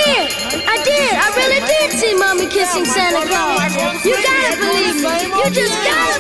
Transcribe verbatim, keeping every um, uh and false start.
did. I did. I really did see Mommy kissing Santa Claus. You gotta believe me. You just gotta